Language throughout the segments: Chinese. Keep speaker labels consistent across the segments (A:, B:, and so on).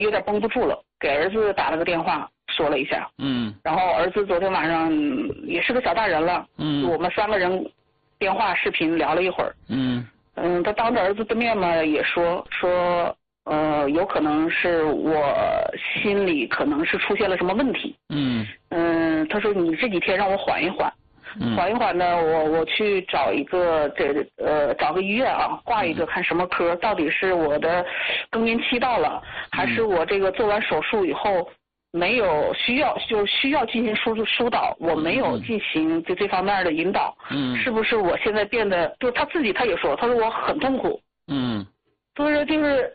A: 有点绷不住了，给儿子打了个电话说了一下。然后儿子昨天晚上也是个小大人了。我们3个人电话视频聊了一会儿。他当着儿子的面嘛也说有可能是我心里可能是出现了什么问题。他说你这几天让我缓一缓。缓一缓呢，我去找一个找个医院啊，挂一个看什么科，到底是我的更年期到了，还是我这个做完手术以后没有需要进行疏导，我没有进行就这方面的引导。是不是我现在变得就他自己他也说，他说我很痛苦。所以说就是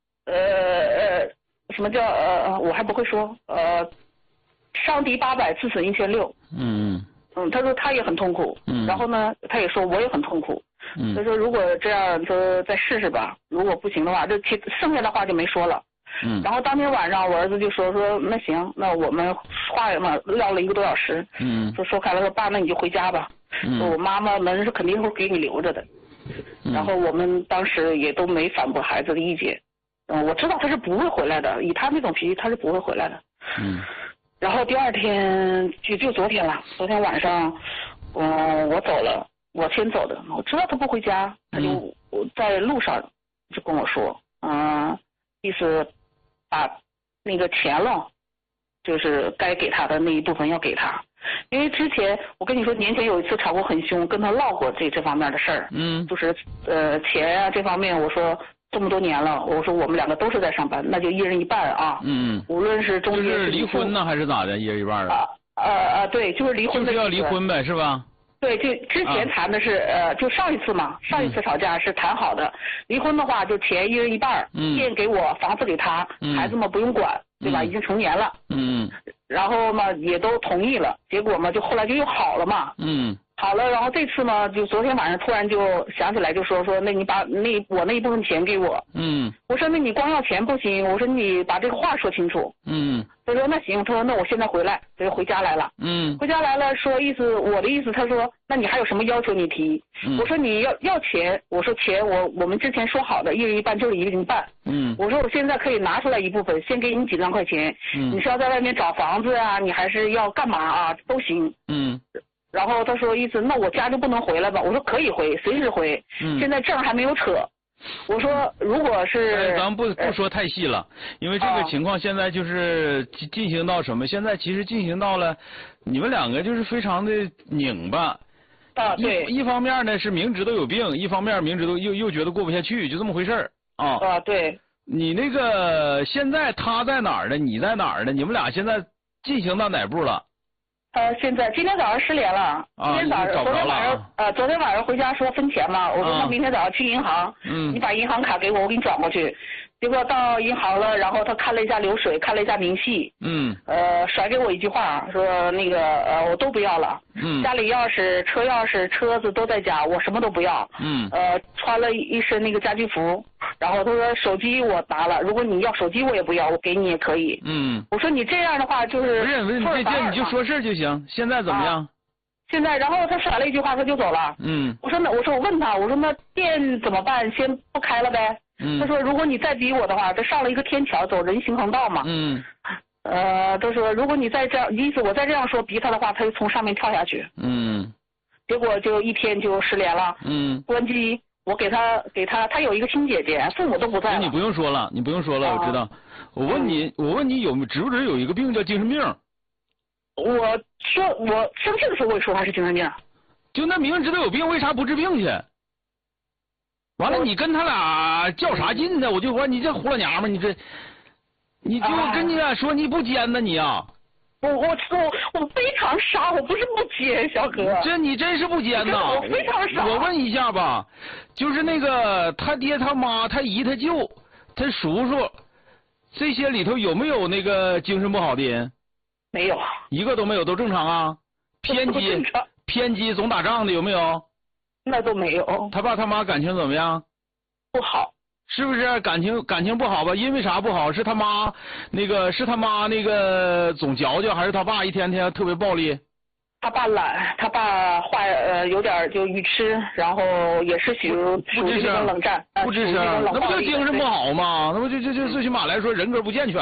A: 什么叫我还不会说伤敌800自损1600。他说他也很痛苦。然后呢他也说我也很痛苦。他说如果这样就再试试吧，如果不行的话就剩下的话就没说了。然后当天晚上我儿子就说那行，那我们话嘛唠了1个多小时。说开了，说爸那你就回家吧。说我妈妈们是肯定会给你留着的。然后我们当时也都没反驳孩子的意见。我知道他是不会回来的，以他那种脾气他是不会回来的。然后第2天就昨天了，昨天晚上我走了，我先走的，我知道他不回家，他就在路上就跟我说意思把那个钱了，就是该给他的那一部分要给他。因为之前我跟你说年前有一次吵过很凶，跟他唠过这方面的事儿。就是钱啊这方面，我说这么多年了，我说我们2个都是在上班，那就1人1半啊。无论是中间
B: 是离婚呢还是咋的，1人1半啊？
A: 对，就是离婚的。
B: 就是要离婚呗，是吧？
A: 对，就之前谈的是就上一次嘛，上一次吵架是谈好的，离婚的话就钱1人1半，店给我，房子给他，孩子们不用管，对吧？已经成年了。然后嘛也都同意了，结果嘛就后来就又好了嘛。好了，然后这次嘛就昨天晚上突然就想起来，就说那你把我那一部分钱给我。我说那你光要钱不行，我说你把这个话说清楚。他说那行，他说那我现在回来，他就回家来了。回家来了，说我的意思，他说那你还有什么要求你提。我说你要钱，我说钱我们之前说好的1人1半就是1人1半。我说我现在可以拿出来一部分，先给你几万块钱。你是要在外面找房子啊，你还是要干嘛啊，都行。然后他说意思那我家就不能回来吧？我说可以回，随时回。现在证还没有扯。我说如果是
B: 咱不说太细了，因为这个情况现在就是进行到什么？现在其实进行到了你们2个就是非常的拧巴。
A: 对。
B: 一方面呢是明知道有病，一方面明知道又觉得过不下去，就这么回事儿。
A: 对。
B: 你那个现在他在哪儿呢？你在哪儿呢？你们俩现在进行到哪步了？
A: 现在今天早上失联了。今天早上昨天晚上回家说分钱嘛，我说那明天早上去银行。你把银行卡给我，我给你转过去。结果到银行了，然后他看了一下流水，看了一下明细。甩给我一句话，说那个我都不要了。家里钥匙、车钥匙、车子都在家，我什么都不要。穿了一身那个家居服，然后他说手机我拿了，如果你要手机我也不要，我给你也可以。我说你这样的话就是
B: 不是这件你就说事就行。现在怎么样？
A: 现在然后他甩了一句话他就走了。我说我问他，我说那店怎么办？先不开了呗。他说如果你再逼我的话，这上了一个天桥，走人行横道嘛。他说如果你再这样，意思我再这样说逼他的话，他就从上面跳下去。结果就1天就失联了。关机，我给他有一个亲姐姐，父母都不在了。
B: 你不用说了，我知道。我问你知不知有一个病叫精神病？
A: 我生气的时候我也说他是精神病。
B: 就那明知道有病，为啥不治病去？完了，你跟他俩较啥劲呢？我就说你这胡老娘们，你就跟你俩说你不奸呢你啊！
A: 我非常傻，我不是不奸，小哥。
B: 你真是不奸呐！
A: 我非常傻。
B: 我问一下吧，就是那个他爹他妈他姨他舅他叔叔这些里头有没有那个精神不好的人？
A: 没有，
B: 一个都没有，都正常啊。偏激总打仗的有没有？
A: 那都没有。
B: 他爸他妈感情怎么样？
A: 不好。
B: 是不是感情不好吧？因为啥不好？是他妈那个总嚼嚼，还是他爸一天天特别暴力？
A: 他爸懒，他爸话有点就愚痴，然后也是属于冷战，
B: 不吱声，那不就精神不好吗？那不就最起码来说人格不健全。